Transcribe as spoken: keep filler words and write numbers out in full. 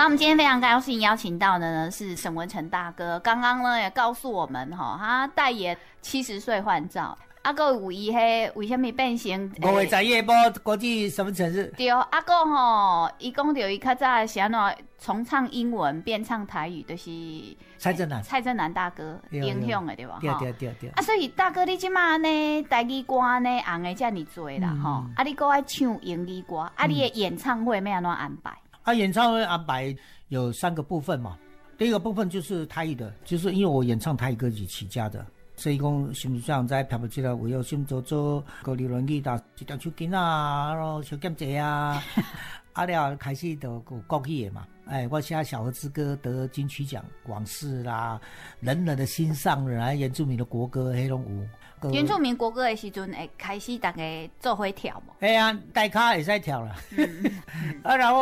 那我们今天非常高兴邀请到的呢是沈文成大哥，刚刚呢也告诉我们哈，他代言七十岁换照。啊，个有伊迄为什么变成五月十一号国际什么城市？ 对，啊个吼，伊讲到伊较早是安怎从唱英文变唱台语，就是蔡振南， 蔡振南大哥影响的对吧？ 对对对对。 啊，所以大哥你即马呢，台语歌呢红的遮尔多啦吼、嗯，啊你搁爱唱英语歌，啊你的演唱会要安怎安排？ 啊，演唱会安排有三个部分嘛。第一个部分就是台语的，就是因为我演唱台语歌曲起家的。所以讲，是不是像在漂泊起来，为了心做做高丽轮椅打一条手巾啊，然后小剑姐啊，啊了开始就有国语的嘛。哎，我写《小河之歌》得金曲奖，往事啦，人人的心上人啊，原住民的国歌，黑龙舞。 原住民国歌的时阵，会开始大家做伙跳无？ 哎呀，大咖会使跳啦。嗯嗯、啊，然后。